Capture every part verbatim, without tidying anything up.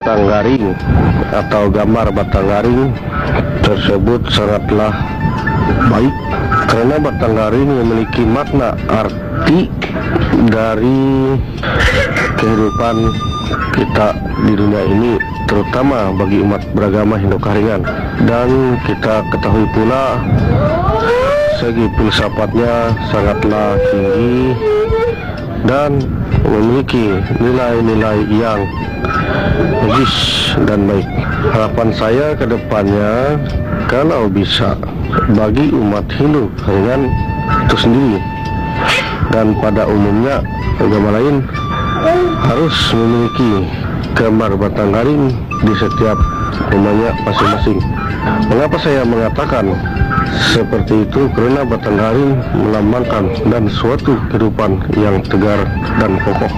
batang garing atau gambar batang garing tersebut sangatlah baik, karena batang garing memiliki makna arti dari kehidupan kita di dunia ini, terutama bagi umat beragama Hindu Karingan. Dan kita ketahui pula segi filsafatnya sangatlah tinggi dan memiliki nilai-nilai yang bagus dan baik. Harapan saya ke depannya, kalau bisa bagi umat Hindu Karingan itu sendiri dan pada umumnya agama lain harus memiliki gambar batang garing di setiap rumahnya masing-masing. Mengapa saya mengatakan seperti itu? Karena batang garing melambangkan dan suatu kehidupan yang tegar dan kokoh.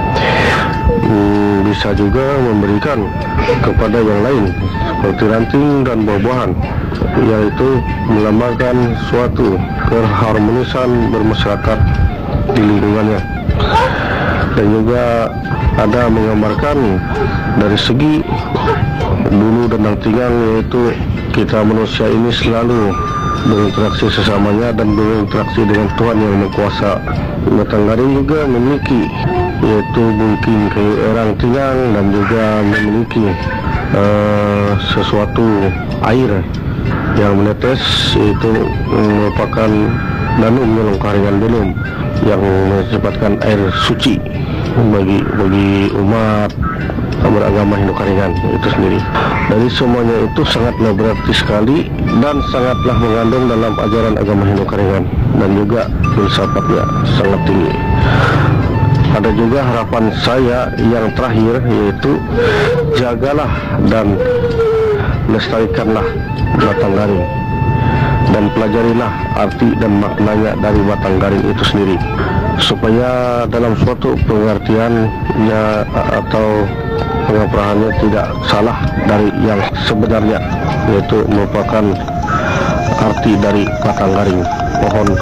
Hmm, bisa juga memberikan kepada yang lain seperti ranting dan buah-buahan, yaitu melambangkan suatu keharmonisan bermasyarakat di lingkungannya. Dan juga ada menggambarkan dari segi bulu dan nantingan, yaitu kita manusia ini selalu berinteraksi sesamanya dan berinteraksi dengan Tuhan yang Maha Kuasa. Batang garing juga memiliki, yaitu mungkin kayu erang tinggang dan juga memiliki uh, sesuatu air yang menetes, yaitu merupakan danum Melong Karingan Belum yang menyebabkan air suci bagi bagi umat beragama Hindu Karingan itu sendiri. Dari semuanya itu sangatlah berarti sekali dan sangatlah mengandung dalam ajaran agama Hindu Karingan, dan juga filsafatnya sangat tinggi. Ada juga harapan saya yang terakhir, yaitu jagalah dan lestarikanlah batang garing dan pelajarilah arti dan maknanya dari batang garing itu sendiri, supaya dalam suatu pengertiannya atau pengaparahannya tidak salah dari yang sebenarnya, yaitu merupakan arti dari batang garing. Mohon